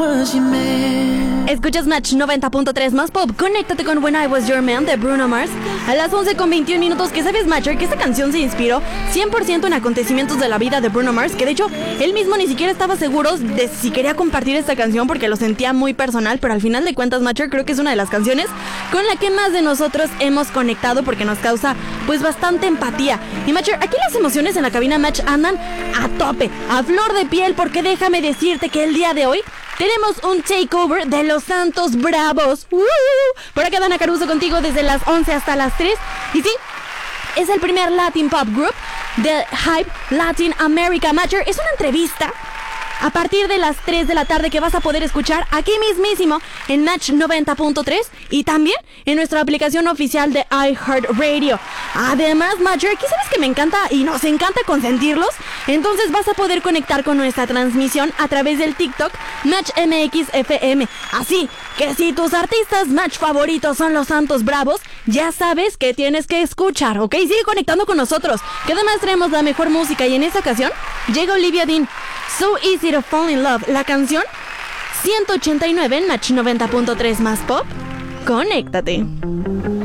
Escuchas Match 90.3 más pop. Conéctate con When I Was Your Man de Bruno Mars a las 11:21. Que sabes, Matcher, que esta canción se inspiró 100% en acontecimientos de la vida de Bruno Mars, que de hecho él mismo ni siquiera estaba seguro de si quería compartir esta canción porque lo sentía muy personal, pero al final de cuentas, Matcher, creo que es una de las canciones con la que más de nosotros hemos conectado porque nos causa pues bastante empatía. Y Matcher, aquí las emociones en la cabina Match andan a tope, a flor de piel, porque déjame decirte que el día de hoy tenemos un takeover de los Santos Bravos. Por acá Dana Caruso contigo desde las 11 hasta las 3. Y sí, es el primer Latin Pop Group de Hype Latin America. Matcher, es una entrevista a partir de las 3 de la tarde que vas a poder escuchar aquí mismísimo en Match 90.3 y también en nuestra aplicación oficial de iHeartRadio. Además, Matcher, aquí sabes que me encanta y nos encanta consentirlos, entonces vas a poder conectar con nuestra transmisión a través del TikTok Match MX FM. Así que si tus artistas Match favoritos son los Santos Bravos, ya sabes que tienes que escuchar, ¿ok? Sigue conectando con nosotros, que además traemos la mejor música y en esta ocasión llega Olivia Dean. So Easy to Fall in Love, la canción 189 en Match 90.3 más pop. Conéctate.